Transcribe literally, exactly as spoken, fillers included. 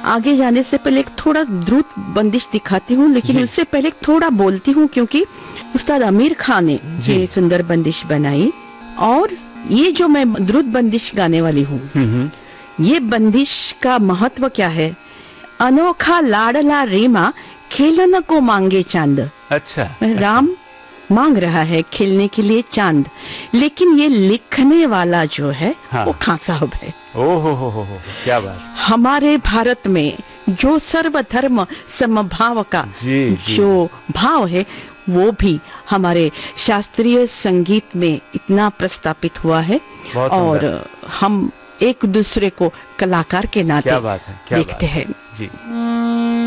आगे जाने से पहले एक थोड़ा द्रुत बंदिश दिखाती हूँ, लेकिन उससे पहले थोड़ा बोलती हूँ, क्योंकि उस्ताद आमिर खान ने ये सुंदर बंदिश बनाई। और ये जो मैं द्रुत बंदिश गाने वाली हूँ, ये बंदिश का महत्व क्या है? अनोखा लाडला रेमा खेलन को मांगे चांद। अच्छा, राम मांग रहा है खेलने के लिए चांद, लेकिन ये लिखने वाला जो है हाँ। वो खान साहब है। ओहो हो हो हो, क्या बात। हमारे भारत में जो सर्वधर्म समभाव का जी, जी। जो भाव है, वो भी हमारे शास्त्रीय संगीत में इतना प्रस्तापित हुआ है। और हम एक दूसरे को कलाकार के नाते देखते हैं। जी।